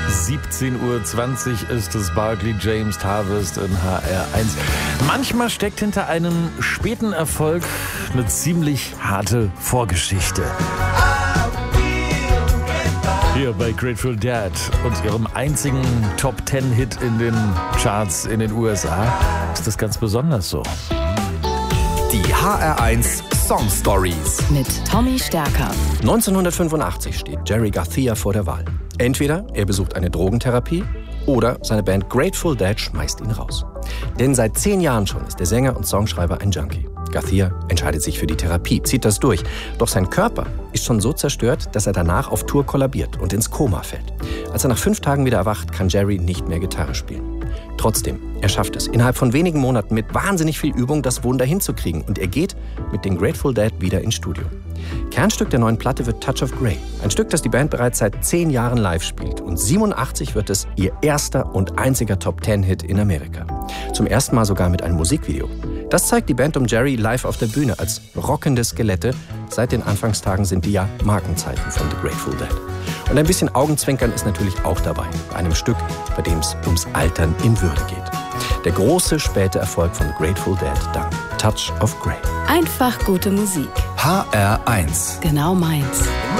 17:20 Uhr ist es, Barclay James Harvest in HR1. Manchmal steckt hinter einem späten Erfolg eine ziemlich harte Vorgeschichte. Hier bei Grateful Dead und ihrem einzigen Top-10-Hit in den Charts in den USA ist das ganz besonders so. Die HR1 Song Stories Mit Tommy Stärker. 1985 steht Jerry Garcia vor der Wahl. Entweder er besucht eine Drogentherapie oder seine Band Grateful Dead schmeißt ihn raus. Denn seit 10 Jahren schon ist der Sänger und Songschreiber ein Junkie. Garcia entscheidet sich für die Therapie, zieht das durch. Doch sein Körper ist schon so zerstört, dass er danach auf Tour kollabiert und ins Koma fällt. Als er nach 5 Tagen wieder erwacht, kann Jerry nicht mehr Gitarre spielen. Trotzdem, er schafft es, innerhalb von wenigen Monaten mit wahnsinnig viel Übung das Wunder hinzukriegen. Und er geht mit den Grateful Dead wieder ins Studio. Kernstück der neuen Platte wird Touch of Grey. Ein Stück, das die Band bereits seit 10 Jahren live spielt. Und 87 wird es ihr erster und einziger Top-10-Hit in Amerika. Zum ersten Mal sogar mit einem Musikvideo. Das zeigt die Band um Jerry live auf der Bühne als rockende Skelette. Seit den Anfangstagen sind die ja Markenzeichen von The Grateful Dead. Und ein bisschen Augenzwinkern ist natürlich auch dabei. Bei einem Stück, bei dem es ums Altern in Würde geht. Der große späte Erfolg von The Grateful Dead dank Touch of Grey. Einfach gute Musik. HR1. Genau meins.